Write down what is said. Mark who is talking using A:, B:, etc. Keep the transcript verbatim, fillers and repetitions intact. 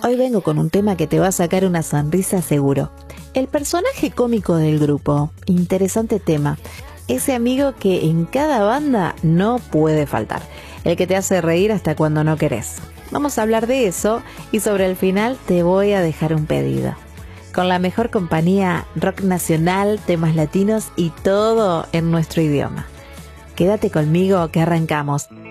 A: Hoy vengo con un tema que te va a sacar una sonrisa seguro. El personaje cómico del grupo. Interesante tema. Ese amigo que en cada banda no puede faltar. El que te hace reír hasta cuando no querés. Vamos a hablar de eso y sobre el final te voy a dejar un pedido. Con la mejor compañía, rock nacional, temas latinos y todo en nuestro idioma. Quédate conmigo que arrancamos.